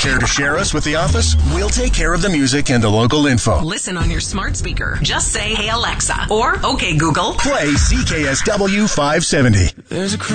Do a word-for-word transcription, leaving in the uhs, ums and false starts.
Care to share us with the office? We'll take care of the music and the local info. Listen on your smart speaker. Just say, "Hey Alexa," or "Okay Google." Play C K S W five seventy. There's a